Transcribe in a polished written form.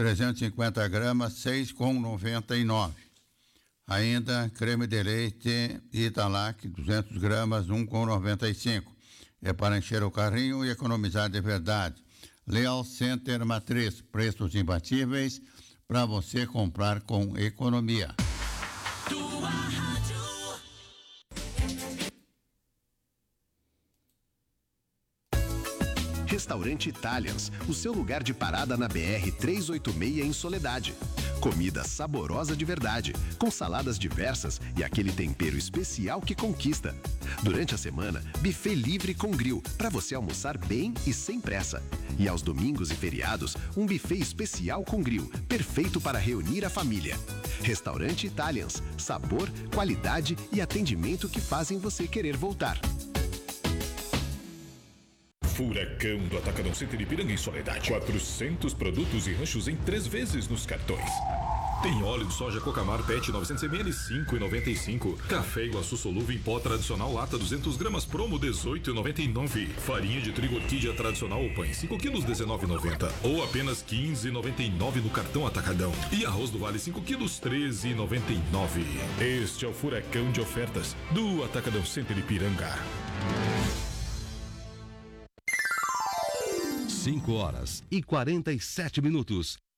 350 gramas, 6,99. Ainda creme de leite Italac, 200 gramas, 1,95. É para encher o carrinho e economizar de verdade. Leal Center Matriz, preços imbatíveis para você comprar com economia. Restaurante Italians, o seu lugar de parada na BR-386 em Soledade. Comida saborosa de verdade, com saladas diversas e aquele tempero especial que conquista. Durante a semana, buffet livre com grill, para você almoçar bem e sem pressa. E aos domingos e feriados, um buffet especial com grill, perfeito para reunir a família. Restaurante Italians, sabor, qualidade e atendimento que fazem você querer voltar. Furacão do Atacadão Center Ipiranga em Soledade. 400 produtos e ranchos em 3 vezes nos cartões. Tem óleo de soja Cocamar PET 900ml 5,95. Café Iguaçu solúvel em pó tradicional lata 200 gramas promo 18,99. Farinha de trigo orquídea tradicional ou pães 5 quilos 19,90 ou apenas 15,99 no cartão Atacadão. E arroz do Vale 5 quilos 13,99. Este é o furacão de ofertas do Atacadão Center Ipiranga. 5 horas e 47 minutos.